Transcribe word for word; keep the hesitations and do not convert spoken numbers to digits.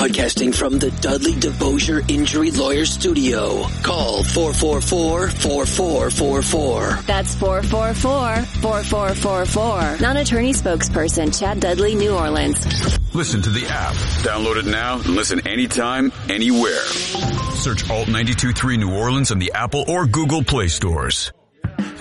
Broadcasting from the Dudley DeBosier Injury Lawyer Studio. Call four four four, four four four four. That's four four four, four four four four. Non-attorney spokesperson Chad Dudley, New Orleans. Listen to the app. Download it now and listen anytime, anywhere. Search Alt ninety-two point three New Orleans on the Apple or Google Play stores.